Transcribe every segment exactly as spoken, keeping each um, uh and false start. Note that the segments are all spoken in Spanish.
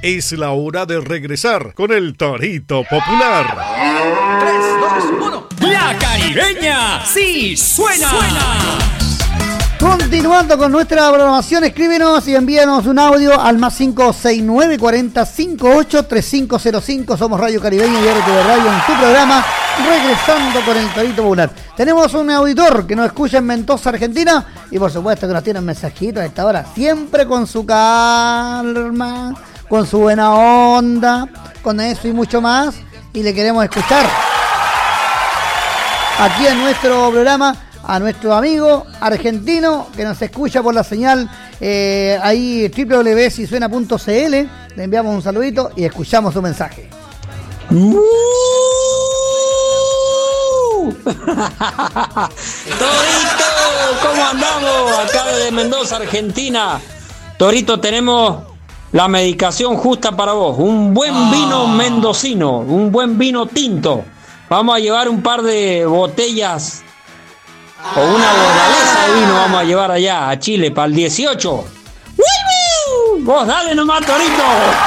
Es la hora de regresar con el Torito Popular. tres, dos, uno. La Caribeña sí suena. suena. Continuando con nuestra programación, escríbenos y envíanos un audio al más cinco seis nueve, cuarenta, cincuenta y ocho, treinta y cinco cero cinco. Somos Radio Caribeña y R T V Radio en tu programa, regresando con el Torito Popular. Tenemos un auditor que nos escucha en Mendoza, Argentina, y por supuesto que nos tiene un mensajito a esta hora, siempre con su calma, con su buena onda, con eso y mucho más, y le queremos escuchar aquí en nuestro programa a nuestro amigo argentino que nos escucha por la señal eh, ahí doble u doble u doble u punto si suena punto c l. Le enviamos un saludito y escuchamos su mensaje. ¡Uh! Torito, ¿cómo andamos? Acá desde Mendoza, Argentina. Torito, tenemos la medicación justa para vos. Un buen vino mendocino, un buen vino tinto. Vamos a llevar un par de botellas o una bordaleza de vino, vamos a llevar allá a Chile para el dieciocho. ¡Woo! Vos dale nomás, Torito.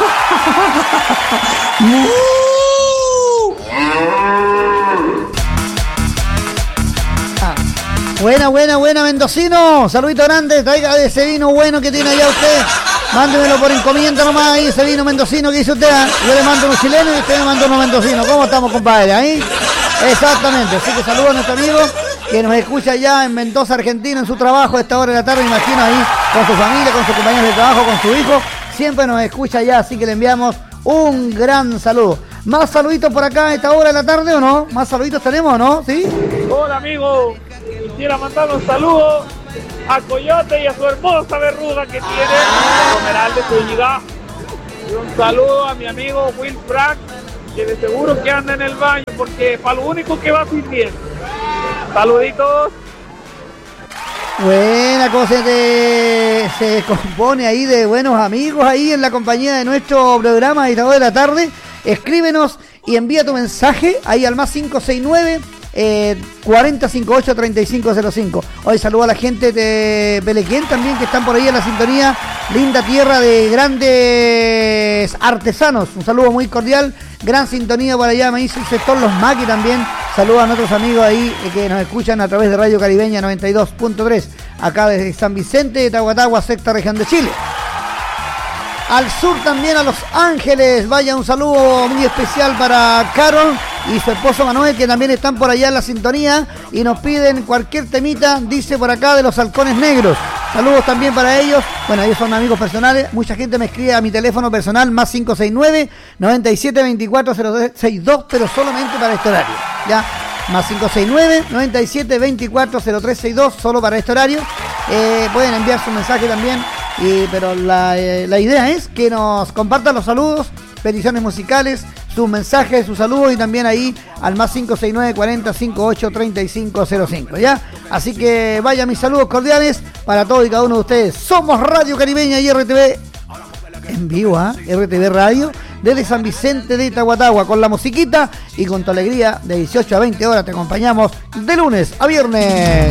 Ah, buena, buena, buena, mendocino. Saludito grande, traiga ese vino bueno que tiene allá usted. Mándemelo por encomienda nomás ahí, ese vino mendocino que dice usted. Yo le mando unos chilenos y usted me manda unos mendocinos. ¿Cómo estamos, compadre? Ahí. Exactamente. Así que saludos a nuestro amigo que nos escucha allá en Mendoza, Argentina, en su trabajo a esta hora de la tarde, me imagino ahí, con su familia, con sus compañeros de trabajo, con su hijo. Siempre nos escucha allá, así que le enviamos un gran saludo. ¿Más saluditos por acá a esta hora de la tarde o no? ¿Más saluditos tenemos o no? ¿Sí? Hola, amigo. Quisiera mandar un saludo a Coyote y a su hermosa verruga que tiene Comeral de Zúñiga. Y un saludo a mi amigo Will Frank, que de seguro que anda en el baño, porque para lo único que va sin bien. Saluditos. Buena cosa de, se compone ahí de buenos amigos ahí en la compañía de nuestro programa a esta hora de la tarde. Escríbenos y envía tu mensaje ahí al más cinco seis nueve, eh, cuarenta, cincuenta y ocho, treinta y cinco cero cinco. Hoy saludo a la gente de Pelequén también que están por ahí en la sintonía. Linda tierra de grandes artesanos. Un saludo muy cordial. Gran sintonía por allá, me dice el sector Los Maquis también. Saludos a nuestros amigos ahí eh, que nos escuchan a través de Radio Caribeña noventa y dos punto tres, acá desde San Vicente de Tahuatahua, sexta región de Chile. Al sur también, a Los Ángeles, vaya un saludo muy especial para Carol y su esposo Manuel, que también están por allá en la sintonía y nos piden cualquier temita, dice por acá, de Los Halcones Negros. Saludos también para ellos. Bueno, ellos son amigos personales. Mucha gente me escribe a mi teléfono personal, más cinco seis nueve, noventa y siete, veinticuatro, cero tres sesenta y dos, pero solamente para este horario, ¿ya? Más cinco seis nueve, noventa y siete, veinticuatro, cero tres sesenta y dos, solo para este horario. Eh, pueden enviar su mensaje también, y, pero la, eh, la idea es que nos compartan los saludos, peticiones musicales, sus mensajes, sus saludos, y también ahí al más cinco seis nueve, cuarenta, cincuenta y ocho, treinta y cinco cero cinco, ¿ya? Así que vaya mis saludos cordiales para todos y cada uno de ustedes. Somos Radio Caribeña y R T V en vivo, ¿ah? ¿eh? R T V Radio desde San Vicente de Tahuatahua, con la musiquita y con tu alegría de dieciocho a veinte horas. Te acompañamos de lunes a viernes.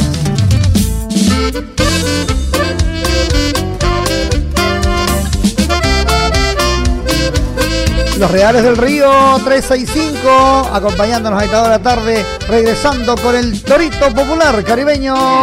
Los Reales del Río trescientos sesenta y cinco, acompañándonos a esta hora de la tarde, regresando con el Torito Popular Caribeño.